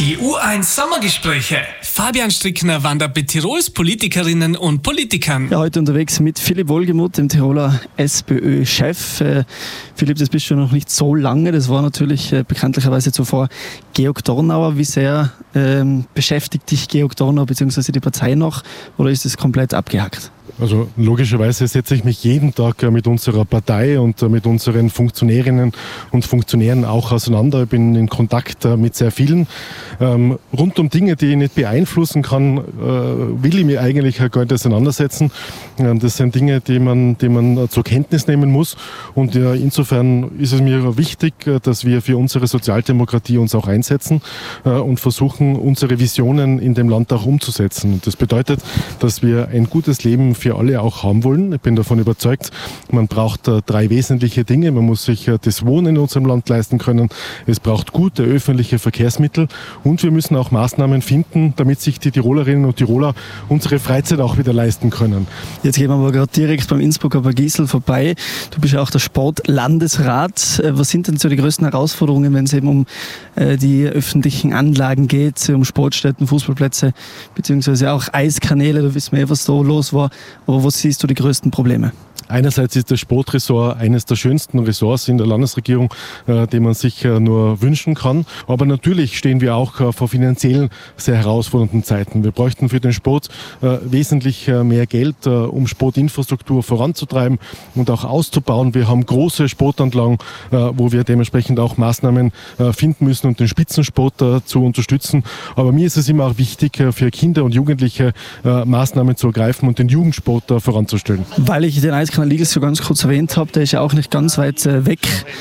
Die U1 Sommergespräche. Fabian Strickner wandert mit Tirols Politikerinnen und Politikern. Ja, heute unterwegs mit Philipp Wohlgemuth, dem Tiroler SPÖ-Chef. Philipp, das bist du noch nicht so lange. Das war natürlich bekanntlicherweise zuvor Georg Dornauer. Wie sehr beschäftigt dich Georg Dornauer bzw. die Partei noch, oder ist es komplett abgehackt? Also logischerweise setze ich mich jeden Tag mit unserer Partei und mit unseren Funktionärinnen und Funktionären auch auseinander. Ich bin in Kontakt mit sehr vielen. Rund um Dinge, die ich nicht beeinflussen kann, will ich mich eigentlich gar nicht auseinandersetzen. Das sind Dinge, die man zur Kenntnis nehmen muss. Und insofern ist es mir wichtig, dass wir für unsere Sozialdemokratie uns auch einsetzen und versuchen, unsere Visionen in dem Land auch umzusetzen. Und das bedeutet, dass wir ein gutes Leben für alle auch haben wollen. Ich bin davon überzeugt, man braucht drei wesentliche Dinge. Man muss sich das Wohnen in unserem Land leisten können. Es braucht gute öffentliche Verkehrsmittel und wir müssen auch Maßnahmen finden, damit sich die Tirolerinnen und Tiroler unsere Freizeit auch wieder leisten können. Jetzt gehen wir aber gerade direkt beim Innsbrucker Bergisel vorbei. Du bist ja auch der Sportlandesrat. Was sind denn so die größten Herausforderungen, wenn es eben um die öffentlichen Anlagen geht, um Sportstätten, Fußballplätze, beziehungsweise auch Eiskanäle? Da wissen wir was da los war. Aber wo siehst du die größten Probleme? Einerseits ist das Sportressort eines der schönsten Ressorts in der Landesregierung, die man sich nur wünschen kann. Aber natürlich stehen wir auch vor finanziell sehr herausfordernden Zeiten. Wir bräuchten für den Sport wesentlich mehr Geld, um Sportinfrastruktur voranzutreiben und auch auszubauen. Wir haben große Sportanlagen, wo wir dementsprechend auch Maßnahmen finden müssen, um den Spitzensport zu unterstützen. Aber mir ist es immer auch wichtig, für Kinder und Jugendliche Maßnahmen zu ergreifen und den Jugendsport voranzustellen. Weil ich den Eiskanal Ligels so ganz kurz erwähnt habe, der ist ja auch nicht ganz weit weg.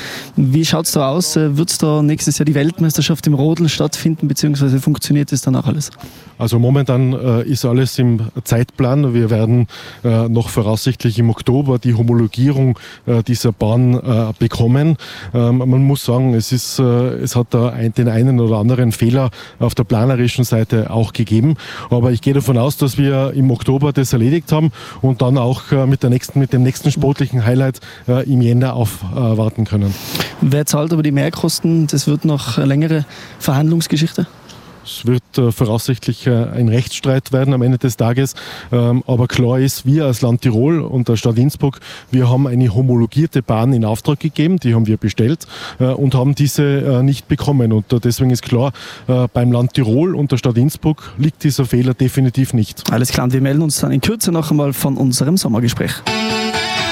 Wie schaut es da aus? Wird es da nächstes Jahr die Weltmeisterschaft im Rodeln stattfinden, beziehungsweise funktioniert das dann auch alles? Also momentan ist alles im Zeitplan. Wir werden noch voraussichtlich im Oktober die Homologierung dieser Bahn bekommen. Man muss sagen, es hat da den einen oder anderen Fehler auf der planerischen Seite auch gegeben. Aber ich gehe davon aus, dass wir im Oktober das erledigt haben und dann auch mit dem nächsten sportlichen Highlight im Jänner aufwarten können. Wer zahlt aber die Mehrkosten? Das wird noch eine längere Verhandlungsgeschichte? Es wird voraussichtlich ein Rechtsstreit werden am Ende des Tages. Aber klar ist, wir als Land Tirol und der Stadt Innsbruck, wir haben eine homologierte Bahn in Auftrag gegeben, die haben wir bestellt und haben diese nicht bekommen. Und deswegen ist klar, beim Land Tirol und der Stadt Innsbruck liegt dieser Fehler definitiv nicht. Alles klar, und wir melden uns dann in Kürze noch einmal von unserem Sommergespräch.